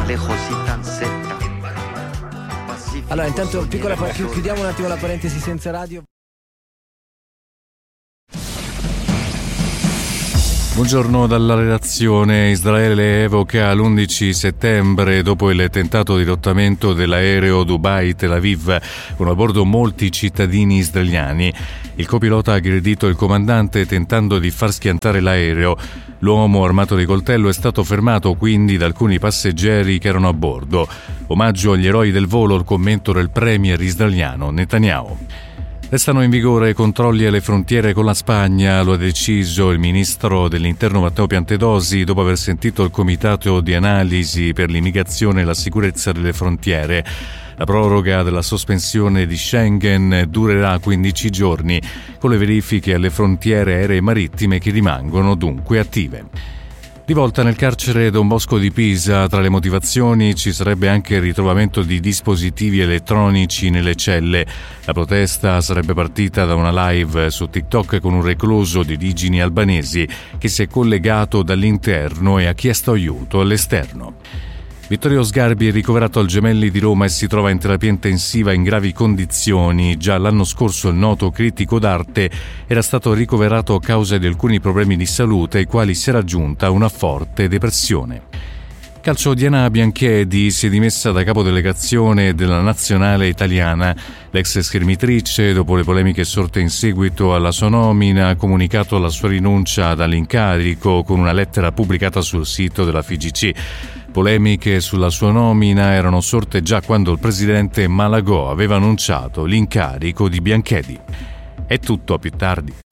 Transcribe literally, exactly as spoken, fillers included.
lejos y tan cerca. Allora, intanto piccola, chiudiamo un attimo la parentesi senza radio. Buongiorno dalla redazione. Israele evoca l'undici settembre dopo il tentato dirottamento dell'aereo Dubai-Tel Aviv, con a bordo molti cittadini israeliani. Il copilota ha aggredito il comandante tentando di far schiantare l'aereo. L'uomo armato di coltello è stato fermato quindi da alcuni passeggeri che erano a bordo. Omaggio agli eroi del volo, il commento del premier israeliano Netanyahu. Restano in vigore controlli alle frontiere con la Spagna, lo ha deciso il ministro dell'Interno Matteo Piantedosi dopo aver sentito il comitato di analisi per l'immigrazione e la sicurezza delle frontiere. La proroga della sospensione di Schengen durerà quindici giorni, con le verifiche alle frontiere aeree e marittime che rimangono dunque attive. Rivolta nel carcere Don Bosco di Pisa, tra le motivazioni ci sarebbe anche il ritrovamento di dispositivi elettronici nelle celle. La protesta sarebbe partita da una live su TikTok con un recluso di origini albanesi che si è collegato dall'interno e ha chiesto aiuto all'esterno. Vittorio Sgarbi è ricoverato al Gemelli di Roma e si trova in terapia intensiva in gravi condizioni. Già l'anno scorso il noto critico d'arte era stato ricoverato a causa di alcuni problemi di salute ai quali si era aggiunta una forte depressione. Calcio, Diana Bianchedi si è dimessa da capodelegazione della nazionale italiana. L'ex schermitrice, dopo le polemiche sorte in seguito alla sua nomina, ha comunicato la sua rinuncia dall'incarico con una lettera pubblicata sul sito della F I G C. Polemiche sulla sua nomina erano sorte già quando il presidente Malagò aveva annunciato l'incarico di Bianchedi. È tutto, a più tardi.